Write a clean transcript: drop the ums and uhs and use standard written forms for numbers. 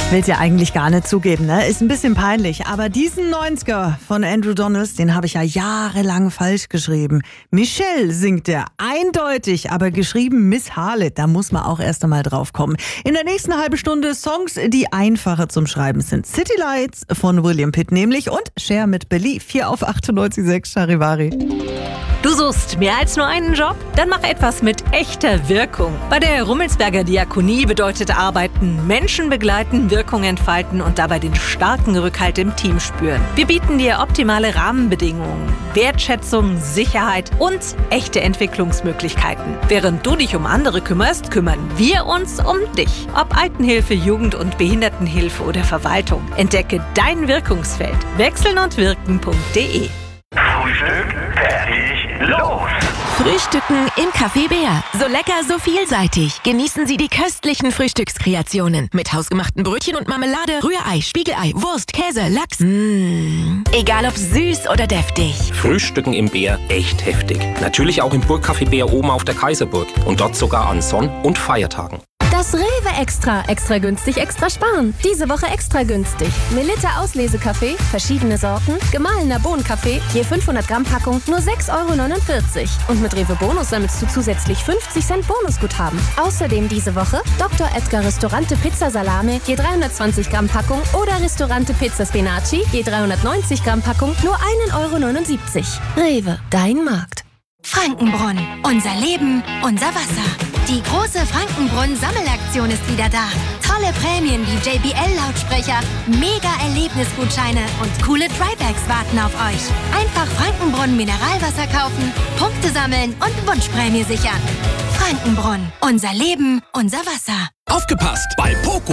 Will's ja eigentlich gar nicht zugeben, ne? Ist ein bisschen peinlich. Aber diesen 90er von Andrew Donalds, den habe ich ja jahrelang falsch geschrieben. Michelle singt er eindeutig, aber geschrieben Miss Harlett. Da muss man auch erst einmal drauf kommen. In der nächsten halben Stunde Songs, die einfacher zum Schreiben sind. City Lights von William Pitt nämlich und Cher mit Belief. Hier auf 98.6 Charivari. Du suchst mehr als nur einen Job? Dann mach etwas mit echter Wirkung. Bei der Rummelsberger Diakonie bedeutet Arbeiten Menschen begleiten, Wirkung entfalten und dabei den starken Rückhalt im Team spüren. Wir bieten dir optimale Rahmenbedingungen, Wertschätzung, Sicherheit und echte Entwicklungsmöglichkeiten. Während du dich um andere kümmerst, kümmern wir uns um dich. Ob Altenhilfe, Jugend- und Behindertenhilfe oder Verwaltung. Entdecke dein Wirkungsfeld. wechselnundwirken.de. Frühstück, fertig, los! Frühstücken im Café Bär. So lecker, so vielseitig. Genießen Sie die köstlichen Frühstückskreationen. Mit hausgemachten Brötchen und Marmelade, Rührei, Spiegelei, Wurst, Käse, Lachs. Egal ob süß oder deftig. Frühstücken im Bär, echt heftig. Natürlich auch im Burgcafé Bär oben auf der Kaiserburg. Und dort sogar an Sonn- und Feiertagen. Das Rewe Extra. Extra günstig, extra sparen. Diese Woche extra günstig. Melitta Auslesekaffee, verschiedene Sorten, gemahlener Bohnenkaffee, je 500 Gramm Packung, nur 6,49 €. Und mit Rewe Bonus sammelst du zusätzlich 50 Cent Bonusguthaben. Außerdem diese Woche Dr. Edgar Ristorante Pizza Salame, je 320 Gramm Packung oder Ristorante Pizza Spinaci, je 390 Gramm Packung, nur 1,79 €. Rewe, dein Markt. Frankenbrunn. Unser Leben, unser Wasser. Die große Frankenbrunn-Sammelaktion ist wieder da. Tolle Prämien wie JBL-Lautsprecher, Mega-Erlebnisgutscheine und coole Drybags warten auf euch. Einfach Frankenbrunn Mineralwasser kaufen, Punkte sammeln und Wunschprämie sichern. Frankenbrunn. Unser Leben, unser Wasser. Aufgepasst! Bei Poco